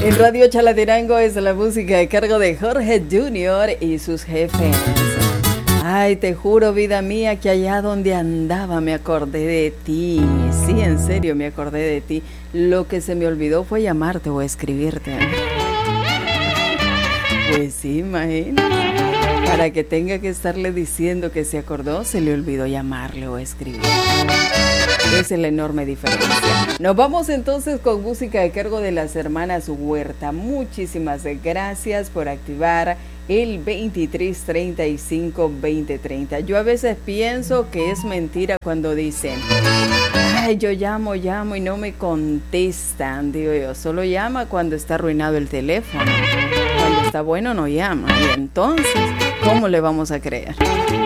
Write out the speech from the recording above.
En Radio Chalatenango es la música a cargo de Jorge Junior y sus jefes. Ay, te juro, vida mía, que allá donde andaba me acordé de ti. Sí, en serio, me acordé de ti. Lo que se me olvidó fue llamarte o escribirte. Pues sí, imagínate. Para que tenga que estarle diciendo que se acordó, se le olvidó llamarle o escribirle. Esa es la enorme diferencia. Nos vamos entonces con música a cargo de las hermanas Huerta. Muchísimas gracias por activar el 2335-2030. Yo a veces pienso que es mentira cuando dicen, ay, yo llamo y no me contestan. Digo yo, solo llama cuando está arruinado el teléfono. Cuando está bueno no llama. Y entonces, ¿cómo le vamos a creer?